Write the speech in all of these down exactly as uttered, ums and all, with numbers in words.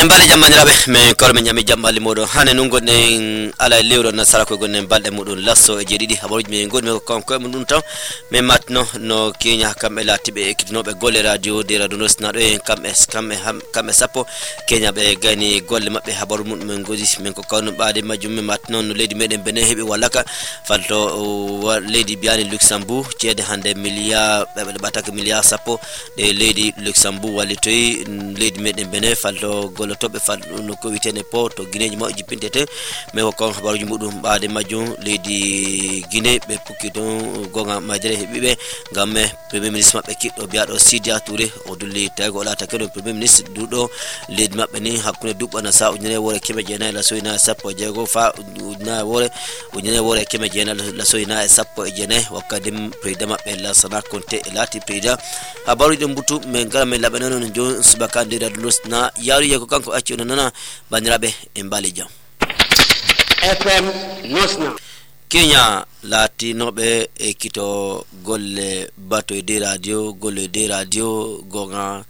embali jammanirabe me korme nyami jambali modo hane nungo ne ala lewro nasara ko gonne balde mudun lasso e jedidi habaruji me ngoni me ko ko mudun taw me matno no Kenya kambe latibe ekitinobe golle radio de radio nosnado en kambe kambe kambe sappo Kenya be gani golle mabbe habaru mudum men goji men ko kawno baade majum me matno no leydi meden bene hebi walaka falto leydi biani Luxembourg cede hande milliard be bataka milliard sappo de leydi Luxembourg walitoy leydi meden bene falto golo tobe fal no ko witene porto gineji mo jipintete me ko habaruji mudum baade majum leydi Guinée be pukki don gonga madere hebibe gamme premier ministre mabbe kiddo biado Sidia Touré o dulli tago la takedo premier ministre dudo leydi mabbe ni hakkunde dubbana sa ujune wore keme jena la soina sappo jego fa na wore ujune wore keme jena la soina sappo jene wakadim president mabbe la sana konte lati president habaruji mbutu me ngara me labano no jo subakande da na yari yako kanko accio nana bandirabe embali jam F M Nosna Kenya latinobe e kito golle bato de radio golle de radio gonga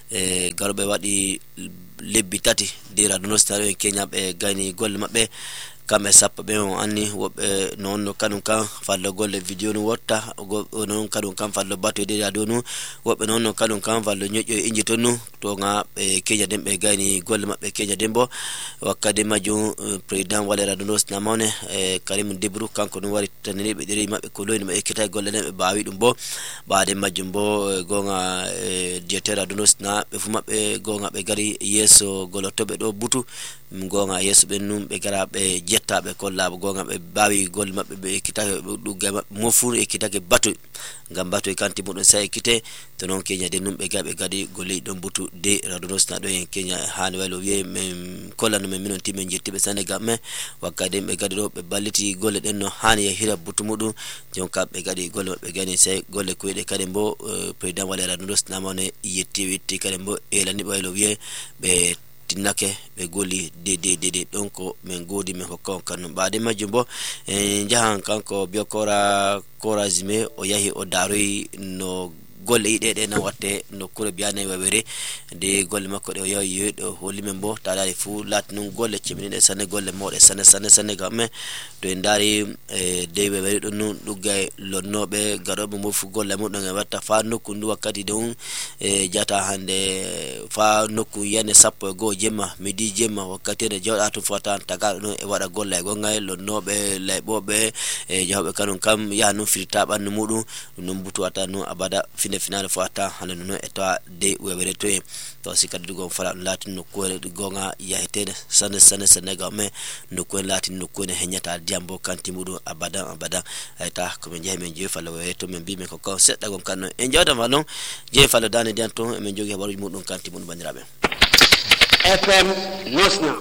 e garbe wadi lebbi tati de radio Nosna e Kenya be gani golle mabbe kame sappo be on anni wobe non kanun kan fallo golle video no wotta non kanun kan fallo bato de radio no wobe non kanun kan fallo nyojo inji tonu to nga be Kenya dembe gani golle mabbe Kenya dembo wakade maju president wala radio Nosna mawne e Karim Debru kanko no wari tanini be diri mabbe ko loyni be kita golle ne be baawi dum bo baade majumbo gonga directeur radio Nosna be fu mabbe gonga be gari yeso golo tobe do butu gonga yeso be num be gara be jettabe kollabo gonga be baawi gol mabbe be kitake dugga mofur e kitake batu ngam batu e kanti mudon sai kite to non Kenya de numbe gabe gadi golli don butu de radio Nosna do en Kenya hani walo wiye men kollano men minon timen jettibe Senegal me wakade be gadi do be balliti golle den no hani ya hira butu mudum jonka be gadi golle be gani sai golle ko de kade mbo president wala radio Nosna mone yetti witti kade mbo elani walo wiye be tinake be goli de de de donc men godi men ko kan baade majumbo en jahan kanko biokora korazime o yahi o darui no golle ide de na watte no kure biane wawere de golle makko de o yahi yedo holi men bo tadari fu lat nun golle cimini de sane golle mode sane sane sane gamme to ndari e de wawere don nun dugay lonnobe garobe mo fu golle mudon e watta fa nokku ndu wakati don e jata hande fa nokku yane sappo go jemma midi jemma wakati de jawda to fota tagal no e wada golle go ngay lonnobe leybobe e jawbe kanun kam ya no firta bannu mudum non butu ata no abada fine final fota hanen no eta de wewere to to sikadi go fala latin no ko gonga yahete sane sane Senegal me no ko latin no ko ne henyata diambo kanti mudu abada abada eta ko men jehe men je fala we to men bi men ko ko sedda gon kanno en jawda malon je fala dane dianto men jogi habaru mudum kanti mudu bandirabe F M Nosna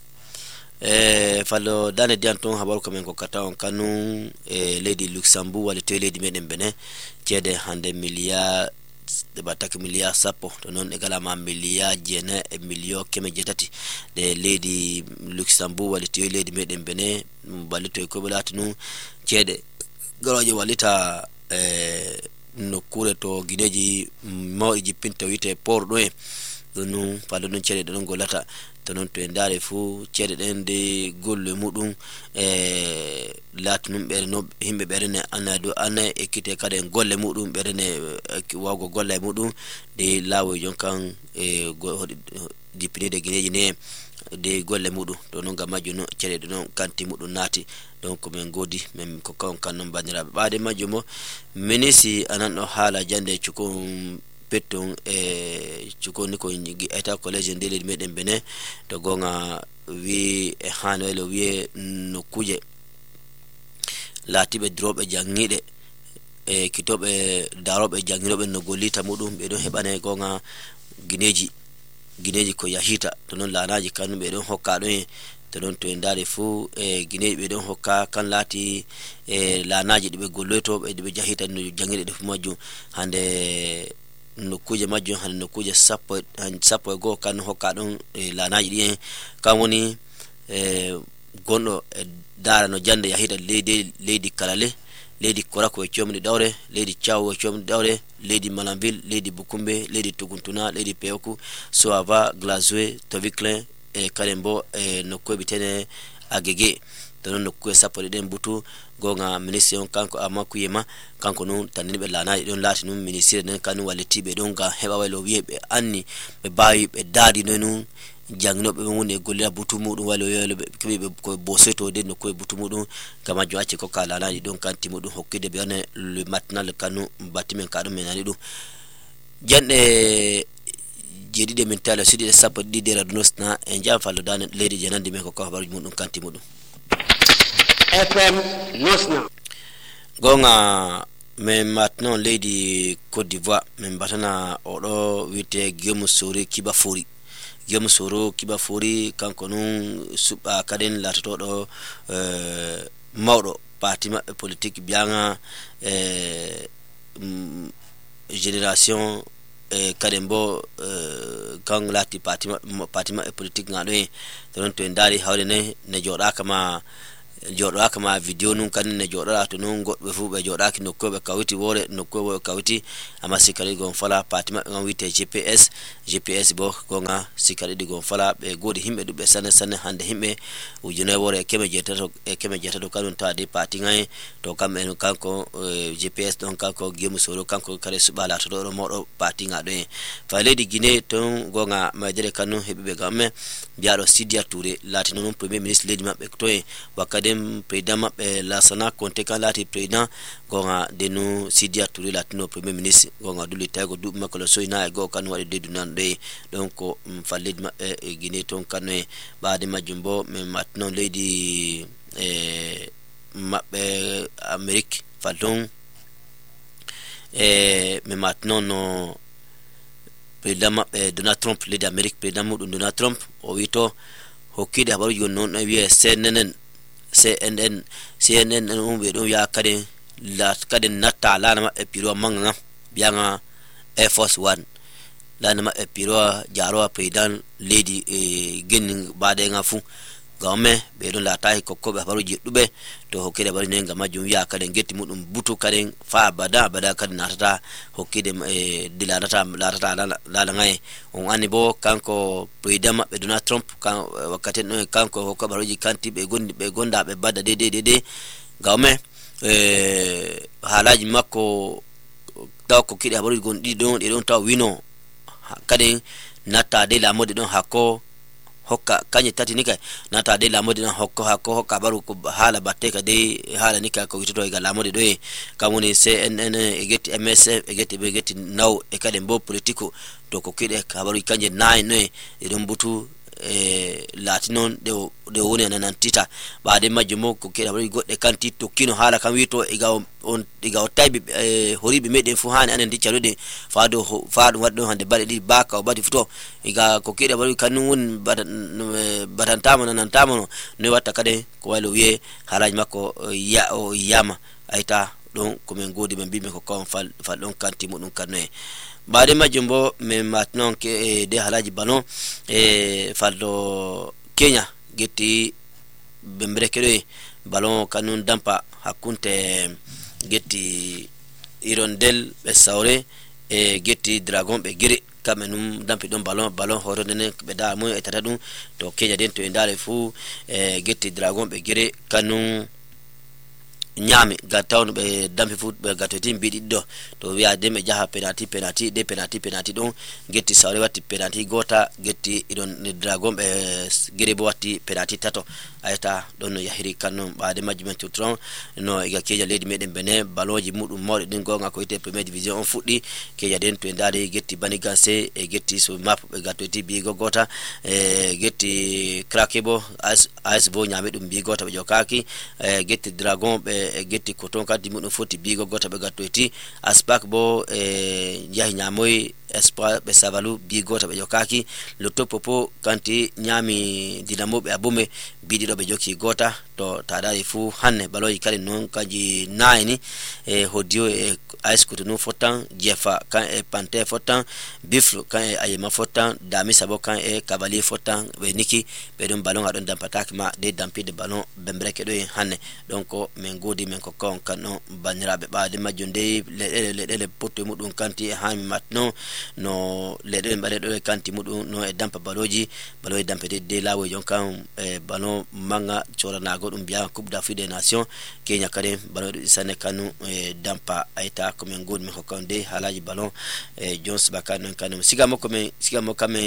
e fallo dane dianto habaru ko men ko kata on kanu e lady Luxembourg wala to lady meden bene cede hande milliard de bataki milliard sappo to non e gala ma milliard jena e million keme jetati de lady Luxembourg wala to lady meden bene balito ko balati nu cede goroje walita e no kure to gineji mawji pinto wite por do e donu fallo non cede don golata to non to ndare fu cede den de golle mudum e latunum be no himbe berene anado ana ekite kade golle mudum berene wago golle mudum de lawo jonkan e dipini de gineji ne de golle mudum to non gamajo no cede don kanti mudum nati donc men godi men ko kon kanon bandirabe baade majumo menisi anando hala jande cukum peton e chukoni ko nyigi eta college ndele meden bene to gonga wi e hanwelo wi no kuje latibe drobe jangide e kitobe darobe jangirobe no golita mudum be don hebane gonga gineji gineji ko yahita to non laanaji kanu be don hokka don to non to ndare fu e gineji be don hokka kan lati e laanaji dibe golloto be dibe jahita no jangide de fu majju hande no kuje majjo han no kuje sappo han sappo go kan hokka don e laanaji di kan woni e gondo e dara no jande yahita leydi leydi kalale leydi korako e chomni dawre leydi chawo e chomni dawre leydi Malanville leydi Bukumbe leydi Tuguntuna leydi Peoku Soava Glazoué Toviklen e kadembo e nokko bitene agege to nokko sappo den butu gonga ministre on kanko amakuyema kanko non tanni be lana don lati non ministre den kanu waliti be don ga heba walo wiye be anni be bayi be dadi non jangnobe woni golla butu mudum walo yelo be ko boseto den nokko butu mudum kama jo acce ko kala lana don kanti mudum hokkide be on le matinal kanu batimen kadum menani dum jande jedide min tala sidi sappo didi radnosna en jam fallo dan lady jenandi men ko ko habaru mudum kanti mudum F M Nosna. Gonga me maintenant lady Côte d'Ivoire men batana odo wite Guillaume Soro Kibafori Guillaume Soro Kibafori kanko non suba kaden latoto do euh mawdo parti politique bianga euh génération e kadembo kang lati parti parti politique ngado don to ndari hawde ne ne joda kama jodo kama video nun kan ne jodo to non godbe fu be joda ki nokko be kawiti wore nokko be kawiti ama sikari gon fala parti ngam wite G P S G P S bo gonga sikari di gon fala be godi himbe dubbe sanne sanne hande himbe ujune wore keme jetato e keme jetato kanun ta de parti ngai to kam en kanko G P S don kanko Guillaume Soro kanko kare subala to do modo parti ngado e fale di Guinée ton gonga majere kanu hebe gamme biaro Sidia Touré latino non premier ministre ledi mabbe to e wakade président mabbe Lassana Conté kan lati président gonga denu Sidia Touré latino premier ministre gonga duli tago du makolo soina go kan wadi de dunan de donc fallid mabbe Guinée ton kan e baade majumbo mais maintenant lady e mabbe Amérique fallon e mais maintenant no président mabbe Donald Trump lady Amérique président mudum Donald Trump o wito hokkide habaru jonnon no wiye C N N C N N C N N on be do ya kade la kade nata la na e piro manga bianga Air Force One la na e piro jaro président lady e genin bade ngafu game be do la tay ko ko be habaru jiddube to hokkide bari ne ngama jum ya kade getti mudum butu kade fa bada bada kade natata hokkide e dilarata larata la la ngai on ani bo kanko président mabbe Donald Trump kan wakati no kanko hokka baroji kanti be gondi be gonda be badda de de de game e halaji makko taw ko kidi habaru gondi don de don taw wino kade nata de la mode don hakko hokka kanye tati nika nata de la mode na hokko hakko hokka baru ko hala batte ka de hala nika ko wito ga la mode do e kamuni C N N e get M S F e get be get now e kade mbo politiko to ko kide ka baru kanje nine ne e don butu e latinon de de woni nan tita baade majjumo ko kida baru godde kanti to kino hala kam wito e ga on e ga taybi e horibe meden fu hani anen diccalude faado faado waddo hande bade di baka o badi futo e ga ko kida baru kanun won badan tama nan tama no watta kade ko walo wiye halaji makko ya o yama aita don ko men godi men bibe ko kon fal fal don kanti mudum kanne baade majjumbo me maintenant ke de halaji bano e faldo Kenya getti bembre kede balon kanun dampa hakunte getti Hirondelle be Sawre e getti Dragon be gire kamenum dampi don balon balon horo dene be da mo etata dum to Kenya den to endale fu e getti Dragon be gire kanun nyami gatawn be dampi foot be gatotin bididdo to wi'a de me jaha penalty penalty de penalty penalty don getti Sawre watti penalty gota getti idon Dragon be gere bo watti penalty tato ayta don yahiri kannon baade majjum tutron no iga Kenya ledi meden bene baloji mudum mawde din gonga ko ite premier division on fuddi Kenya den to ndade getti Banigance e getti so map be gatoti bi gota e getti Krakebo as as bo nyame dum bi gota be jokaki e getti Dragon be e getti Coton kadi mudum foti bi gota be gatoti Aspak bo e yahi nyamoy Espoir be Savalu bi gota be jokaki le topopo kanti nyami Dinamo be abume bidi do be joki gota to taɗaɗi fu hanne baloji kadi noon kaji nayni e hodio e aiskutu nu fotan jefa kan e pante fotan biflu kan e ayema fotan damisa bo kan e cavalier fotan be niki be dum ballon adon dampataki ma de dampide ballon bembreke do hanne donc men godi men ko kon kan no banirabe baade majjonde le le le potto mudum kanti ha matno no le de mbade do kanti mudum no e dampa baloji balo e dampede de lawo jon kan e ballon manga chorana godum biya coupe d'Afrique des nations Kenya kade balo sane kanu e dampa aita ko men godi men ko konde halaji ballon e Jones bakano kanu siga moko men siga moko men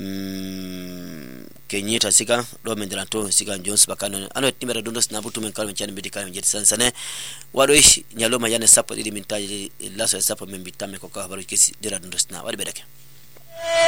Kenyita siga do men dranto siga Jones bakano ano timera dundos na butu men kalmen chane medika men jetsan sane wado ishi nyaloma yane sapo didi mintaji laso sapo men bitame ko ka balo kesi dira dundos na wadi bedake